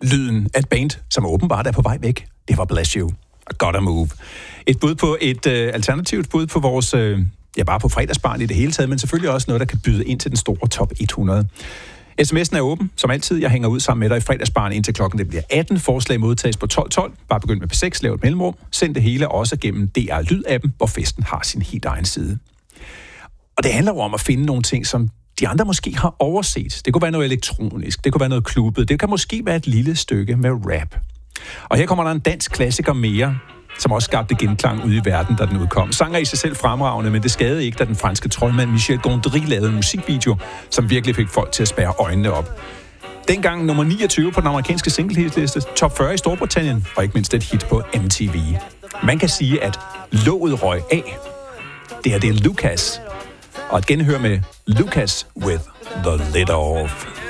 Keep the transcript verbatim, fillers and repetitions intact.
lyden af et band, som åbenbart er på vej væk. Det var Bless You. I Gotta Move. Et bud på et øh, alternativt bud på vores, øh, ja bare på fredagsbarn i det hele taget, men selvfølgelig også noget, der kan byde ind til den store top hundrede. sms'en er åben, som altid. Jeg hænger ud sammen med dig i fredagsbarn indtil klokken det bliver atten. Forslag modtages på tolv tolv. Bare begynd med P seks, lav et mellemrum. Send det hele også gennem D R Lyd-appen, hvor festen har sin helt egen side. Og det handler jo om at finde nogle ting, som de andre måske har overset. Det kunne være noget elektronisk, det kunne være noget klubbet, det kan måske være et lille stykke med rap. Og her kommer der en dansk klassiker mere, som også skabte genklang ude i verden, da den udkom. Sanger i sig selv fremragende, men det skadede ikke, da den franske troldmand Michel Gondry lavede en musikvideo, som virkelig fik folk til at spærre øjnene op. Dengang nummer niogtyve på den amerikanske singlehitliste, top fyrre i Storbritannien, og ikke mindst et hit på M T V. Man kan sige, at låget røg af. Det her det er Lucas, og et genhør med Lucas with the Lid Off.